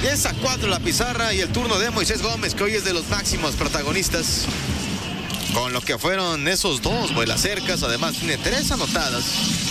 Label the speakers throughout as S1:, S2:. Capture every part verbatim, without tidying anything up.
S1: diez a cuatro la pizarra y el turno de Moisés Gómez, que hoy es de los máximos protagonistas. Con lo que fueron esos dos vuelas cercas, además tiene tres anotadas.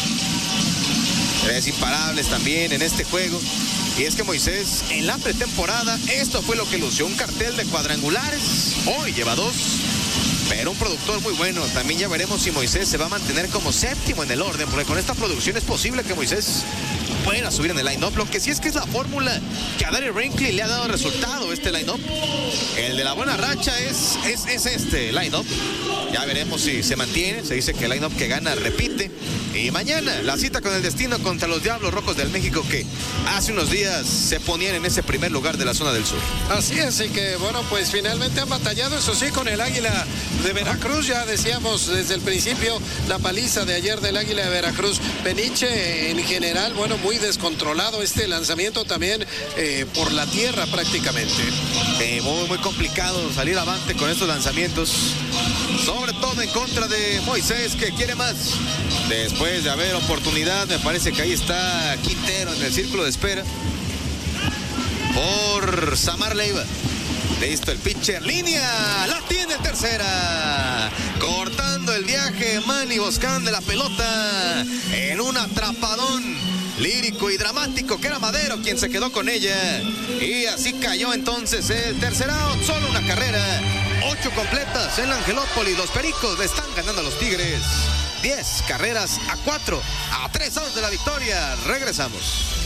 S1: Tres imparables también en este juego. Y es que Moisés en la pretemporada, esto fue lo que lució, un cartel de cuadrangulares. Hoy lleva dos, pero un productor muy bueno. También ya veremos si Moisés se va a mantener como séptimo en el orden, porque con esta producción es posible que Moisés pueda subir en el line-up. Lo que sí es que es la fórmula que a Daddy Wrinkly le ha dado resultado este line-up. El de la buena racha es, es, es este line-up. Ya veremos si se mantiene. Se dice que el line-up que gana repite. Y mañana la cita con el destino contra los Diablos Rojos del México, que hace unos días se ponían en ese primer lugar de la zona del sur.
S2: Así es, y que bueno, pues finalmente han batallado, eso sí, con el Águila de Veracruz. Ya decíamos desde el principio la paliza de ayer del Águila de Veracruz. Peniche en general, bueno, muy descontrolado este lanzamiento también eh, por la tierra prácticamente.
S1: Eh, muy, muy complicado salir avante con estos lanzamientos, sobre todo en contra de Moisés, que quiere más. Después de haber oportunidad, me parece que ahí está Quintero en el círculo de espera por Samar Leiva. Listo el pitcher, línea, la tiene tercera, cortando el viaje Manny Boscán de la pelota en un atrapadón lírico y dramático que era Madero quien se quedó con ella, y así cayó entonces el tercer out. Solo una carrera, ocho completas en la Angelópolis. Los Pericos le están ganando a los Tigres diez carreras a cuatro, a tres outs de la victoria. Regresamos.